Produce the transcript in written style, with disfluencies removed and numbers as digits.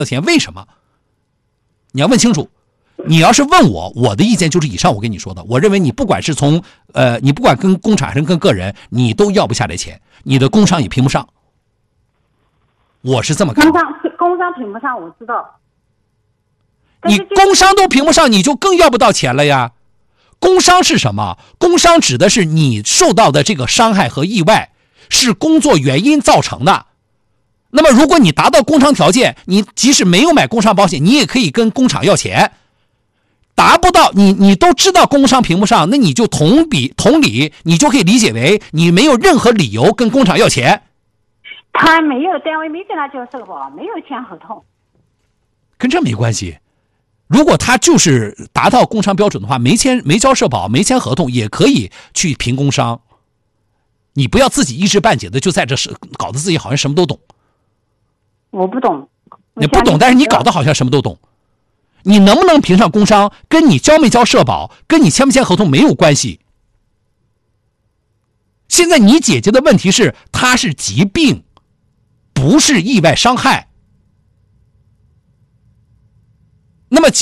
钱，为什么？你要问清楚。你要是问我的意见就是以上我跟你说的，我认为你不管是从你不管跟工厂还是跟个人，你都要不下来钱，你的工伤也评不上。我是这么看的。 工伤评不上，我知道。 你工伤都评不上，你就更要不到钱了呀。工伤是什么？工伤指的是你受到的这个伤害和意外是工作原因造成的。那么如果你达到工伤条件，你即使没有买工伤保险，你也可以跟工厂要钱。达不到，你都知道工伤评不上，那你就同理，你就可以理解为你没有任何理由跟工厂要钱。 他没有，单位没跟他交社保，没有签合同， 跟这没关系。如果他就是达到工伤标准的话，没交社保，没签合同，也可以去评工伤。你不要自己一知半解的就在这搞得自己好像什么都懂。 我不懂。 你不懂，但是你搞得好像什么都懂。你能不能评上工伤，跟你交没交社保，跟你签不签合同没有关系。现在你姐姐的问题是，她是疾病，不是意外伤害。那么